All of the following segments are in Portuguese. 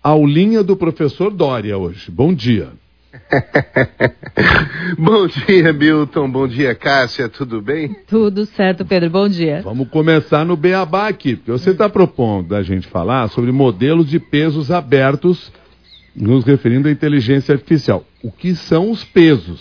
aulinha do professor Dória hoje. Bom dia. Bom dia, Milton. Bom dia, Cássia. Tudo bem? Tudo certo, Pedro. Bom dia. Vamos começar no beabá aqui, porque você está propondo a gente falar sobre modelos de pesos abertos, nos referindo à inteligência artificial. O que são os pesos?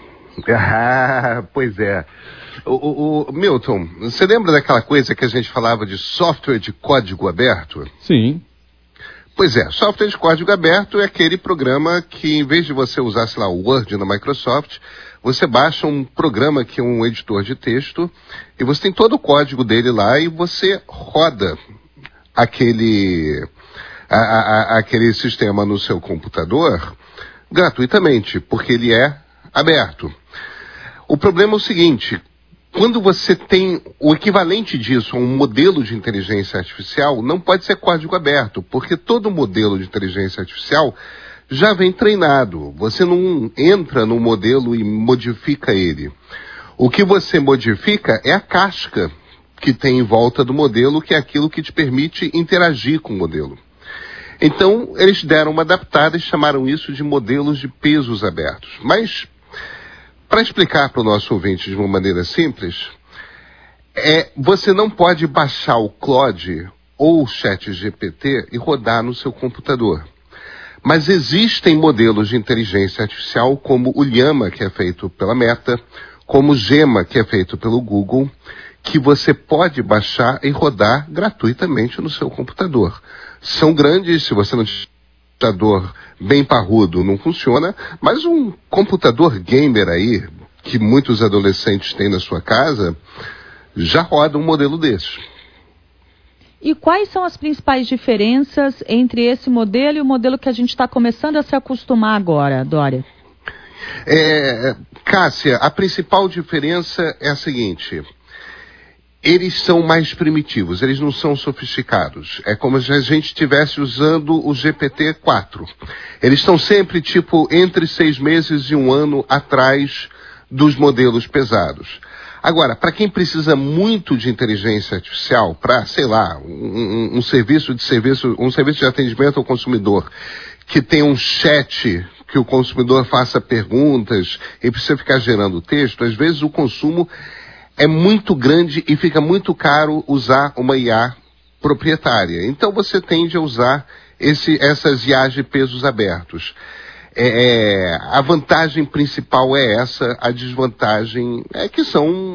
Pois é. Milton, você lembra daquela coisa que a gente falava de software de código aberto? Sim. Pois é, software de código aberto é aquele programa que, em vez de você usar, sei lá, o Word na Microsoft, você baixa um programa que é um editor de texto e você tem todo o código dele lá e você roda aquele sistema no seu computador gratuitamente, porque ele é aberto. O problema é o seguinte: quando você tem o equivalente disso a um modelo de inteligência artificial, não pode ser código aberto, porque todo modelo de inteligência artificial já vem treinado. Você não entra no modelo e modifica ele. O que você modifica é a casca que tem em volta do modelo, que é aquilo que te permite interagir com o modelo. Então, eles deram uma adaptada e chamaram isso de modelos de pesos abertos. Mas, para explicar para o nosso ouvinte de uma maneira simples, você não pode baixar o Claude ou o ChatGPT e rodar no seu computador. Mas existem modelos de inteligência artificial como o Llama, que é feito pela Meta, como o Gemma, que é feito pelo Google, que você pode baixar e rodar gratuitamente no seu computador. São grandes, se você não tiver um computador bem parrudo, não funciona, mas um computador gamer aí, que muitos adolescentes têm na sua casa, já roda um modelo desse. E quais são as principais diferenças entre esse modelo e o modelo que a gente está começando a se acostumar agora, Dória? Cássia, a principal diferença é a seguinte: eles são mais primitivos, eles não são sofisticados. É como se a gente estivesse usando o GPT-4. Eles estão sempre, entre 6 meses e 1 ano atrás dos modelos pesados. Agora, para quem precisa muito de inteligência artificial, para, sei lá, um serviço de atendimento ao consumidor, que tem um chat que o consumidor faça perguntas e precisa ficar gerando texto, às vezes o consumo é muito grande e fica muito caro usar uma IA proprietária. Então você tende a usar essas IAs de pesos abertos. A vantagem principal é essa, a desvantagem é que são